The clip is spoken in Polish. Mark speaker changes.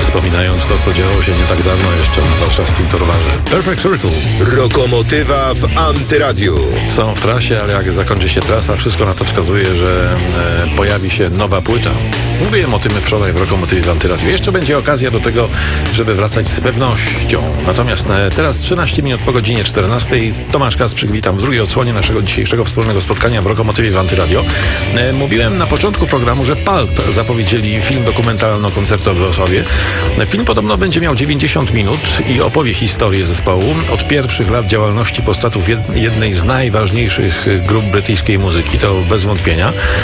Speaker 1: wspominając to, co działo się nie tak dawno jeszcze na warszawskim Torwarze. Perfect Circle.
Speaker 2: Lokomotywa w Antyradiu.
Speaker 1: Są w trasie, ale jak zakończy się trasa, wszystko na to wskazuje, że pojawi się nowa płyta. Mówiłem o tym wczoraj w Lokomotywie w Antyradiu. Jeszcze będzie okazja do tego, żeby wracać z pewnością. Natomiast teraz 13 minut po godzinie 14. Tomasz Kasprzyk, witam w drugiej odsłonie naszego dzisiejszego wspólnego spotkania w Lokomotywie w Antyradio. Mówiłem na początku programu, że Pulp zapowiedzieli film dokumentalno-koncertowy o sobie. Film podobno będzie miał 90 minut i opowie historię zespołu od pierwszych lat działalności podstatów jednej z najważniejszych grup brytyjskiej muzyki, to bez wątpienia.